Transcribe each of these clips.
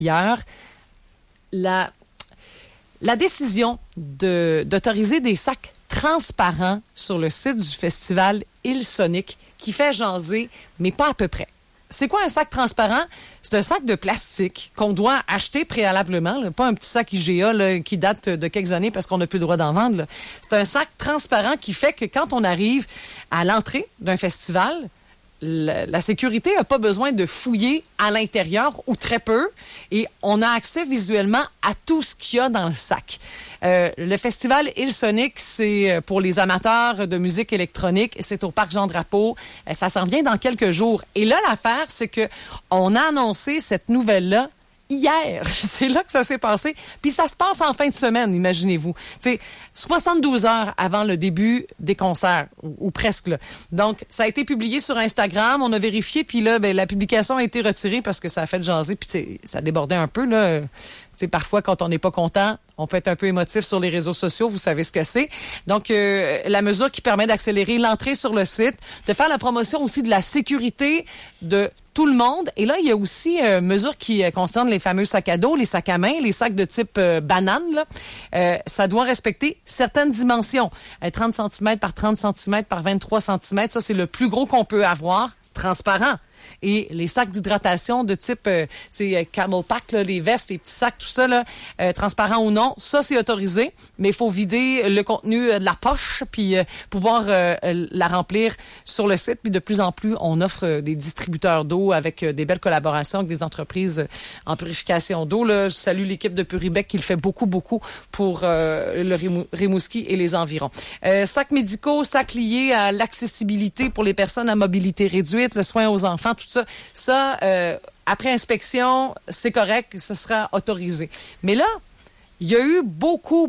hier, la décision d'autoriser des sacs transparents sur le site du festival Ilsonic qui fait jaser, mais pas à peu près. C'est quoi un sac transparent? C'est un sac de plastique qu'on doit acheter préalablement, là, pas un petit sac IGA là, qui date de quelques années parce qu'on n'a plus le droit d'en vendre. Là. C'est un sac transparent qui fait que quand on arrive à l'entrée d'un festival, la sécurité n'a pas besoin de fouiller à l'intérieur ou très peu et on a accès visuellement à tout ce qu'il y a dans le sac. Le festival Ilsonic, c'est pour les amateurs de musique électronique. C'est au Parc Jean-Drapeau. Ça s'en vient dans quelques jours. Et là, l'affaire, c'est que on a annoncé cette nouvelle-là hier. C'est là que ça s'est passé. Puis ça se passe en fin de semaine, imaginez-vous. C'est 72 heures avant le début des concerts, ou presque. Là. Donc, ça a été publié sur Instagram. On a vérifié, puis là, la publication a été retirée parce que ça a fait jaser, puis ça débordait un peu, là. Parfois, quand on n'est pas content, on peut être un peu émotif sur les réseaux sociaux. Vous savez ce que c'est. Donc, la mesure qui permet d'accélérer l'entrée sur le site, de faire la promotion aussi de la sécurité de tout le monde. Et là, il y a aussi mesure qui concerne les fameux sacs à dos, les sacs à main, les sacs de type banane. Là. Ça doit respecter certaines dimensions. 30 cm par 30 cm par 23 cm. Ça, c'est le plus gros qu'on peut avoir. Transparent. Et les sacs d'hydratation de type Camel Pack, là, les vestes, les petits sacs, tout ça, là, transparent ou non, ça, c'est autorisé. Mais il faut vider le contenu de la poche puis pouvoir la remplir sur le site. Puis de plus en plus, on offre des distributeurs d'eau avec des belles collaborations avec des entreprises en purification d'eau. Là. Je salue l'équipe de Puribec qui le fait beaucoup pour le Rimouski et les environs. Sacs médicaux, sacs liés à l'accessibilité pour les personnes à mobilité réduite, le soin aux enfants, tout ça. Ça, après inspection, c'est correct, ça sera autorisé. Mais là, il y a eu beaucoup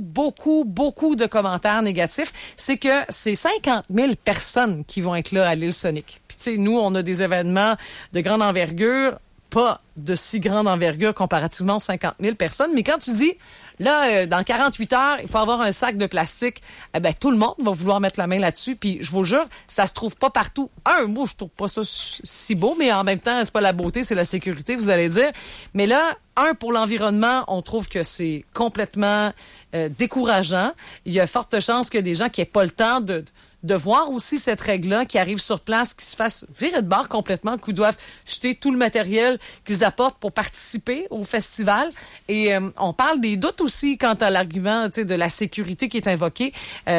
de commentaires négatifs. C'est que c'est 50 000 personnes qui vont être là à l'Ilsonic. Puis tu sais, nous, on a des événements de grande envergure, pas de si grande envergure comparativement aux 50 000 personnes. Mais quand tu dis, là, dans 48 heures, il faut avoir un sac de plastique, tout le monde va vouloir mettre la main là-dessus. Puis je vous jure, ça se trouve pas partout. Moi, je trouve pas ça si beau, mais en même temps, c'est pas la beauté, c'est la sécurité, vous allez dire. Mais là, pour l'environnement, on trouve que c'est complètement décourageant. Il y a forte chance qu'il y ait des gens qui aient pas le temps de voir aussi cette règle-là, qui arrive sur place, qui se fasse virer de bord complètement, qu'ils doivent jeter tout le matériel qu'ils apportent pour participer au festival. Et on parle des doutes aussi quant à l'argument de la sécurité qui est invoqué.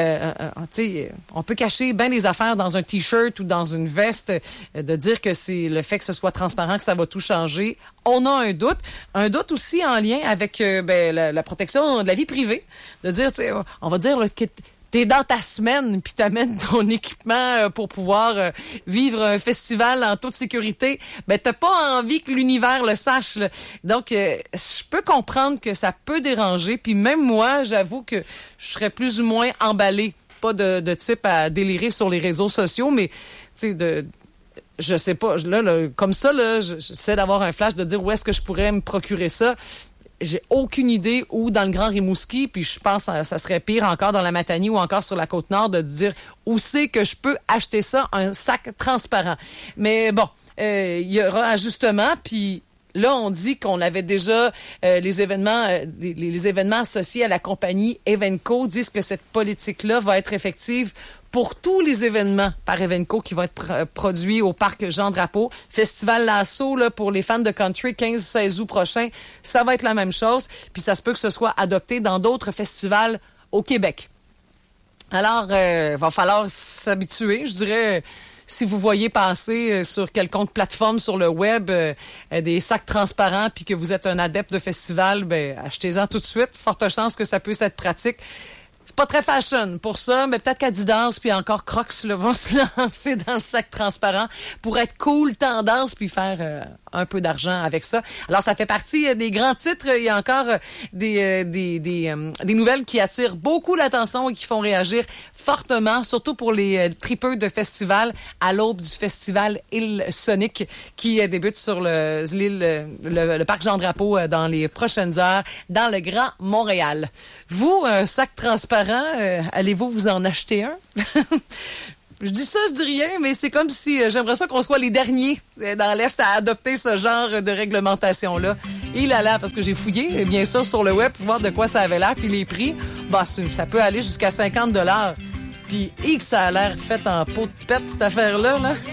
On peut cacher bien les affaires dans un T-shirt ou dans une veste, de dire que c'est le fait que ce soit transparent que ça va tout changer. On a un doute. Un doute aussi en lien avec la protection de la vie privée. De dire, on va dire... que t'es dans ta semaine, puis t'amènes ton équipement pour pouvoir vivre un festival en toute sécurité, t'as pas envie que l'univers le sache. Là. Donc, je peux comprendre que ça peut déranger, puis même moi, j'avoue que je serais plus ou moins emballée. Pas de type à délirer sur les réseaux sociaux, mais tu sais, je sais pas, là, comme ça, là, j'essaie d'avoir un flash de dire où est-ce que je pourrais me procurer ça. J'ai aucune idée où dans le Grand Rimouski, puis je pense que ça serait pire encore dans la Matanie ou encore sur la Côte-Nord de dire où c'est que je peux acheter ça, un sac transparent. Mais bon, il y aura ajustement, puis là, on dit qu'on avait déjà les événements associés à la compagnie Evenco disent que cette politique-là va être effective pour tous les événements par Evenco qui vont être produits au Parc Jean-Drapeau. Festival Lasso, là, pour les fans de country, 15-16 août prochain, ça va être la même chose. Puis ça se peut que ce soit adopté dans d'autres festivals au Québec. Alors, va falloir s'habituer, je dirais... Si vous voyez passer sur quelconque plateforme sur le web des sacs transparents puis que vous êtes un adepte de festival, achetez-en tout de suite. Forte chance que ça puisse être pratique. C'est pas très fashion pour ça, mais peut-être qu'Adidas puis encore Crocs là, vont se lancer dans le sac transparent pour être cool, tendance, puis faire un peu d'argent avec ça. Alors, ça fait partie des grands titres. Il y a encore des nouvelles qui attirent beaucoup l'attention et qui font réagir fortement, surtout pour les tripeux de festival à l'aube du festival Ilsonic qui débute sur le Parc Jean-Drapeau dans les prochaines heures dans le Grand Montréal. Vous, un sac transparent, allez-vous vous en acheter un? Je dis ça, je dis rien, mais c'est comme si j'aimerais ça qu'on soit les derniers dans l'Est à adopter ce genre de réglementation-là. Et là, parce que j'ai fouillé, bien sûr, sur le web pour voir de quoi ça avait l'air, puis les prix, bah, ça peut aller jusqu'à 50 $. Puis, que ça a l'air fait en peau de pète, cette affaire-là, là.